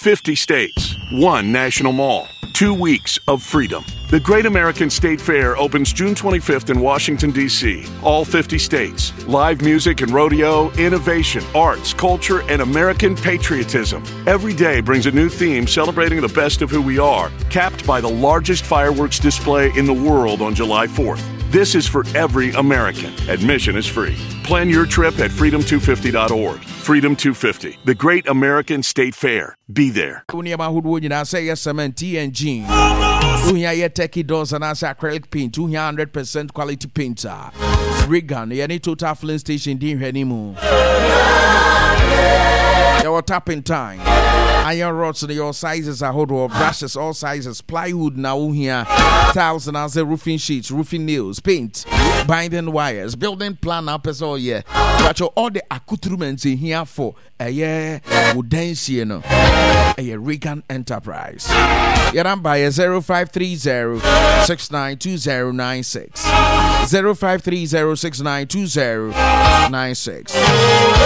50 states, 1 national mall, 2 weeks of freedom. The Great American State Fair opens June 25th in Washington, D.C. All 50 states. Live music and rodeo, innovation, arts, culture, and American patriotism. Every day brings a new theme celebrating the best of who we are, capped by the largest fireworks display in the world on July 4th. This is for every American. Admission is free. Plan your trip at freedom250.org. Freedom 250, the Great American State Fair. Be there. Cement and jeans. Techie doors and acrylic paint. 200% quality painter. Regan, any total filling station didn't anymore. Your tapping time. Iron rods and your sizes are hold brushes, all sizes, plywood now here, tiles and as roofing sheets, roofing nails, paint, binding wires, building plan up as all year. But all the accoutrements in here for a year would dance, you know, a Regan Enterprise. You're by a 0530-692096. 0530-692096.